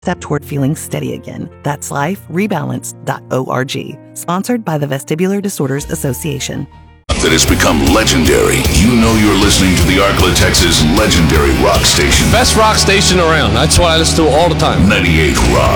step toward feeling steady again. That's liferebalance.org. Sponsored by the Vestibular Disorders Association. That has become legendary. You know you're listening to the Arklatex' legendary rock station. Best rock station around. That's what I listen to all the time. 98 Rock.